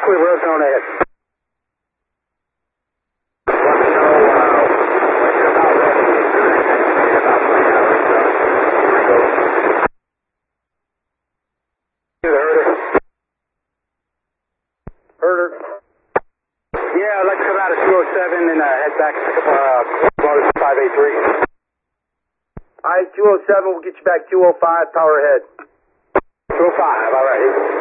Clear, Rosen on ahead. Herder. Yeah, I'd like to come out of 207 and head back to 583. Alright, 207, we'll get you back 205, power ahead. 205, alright.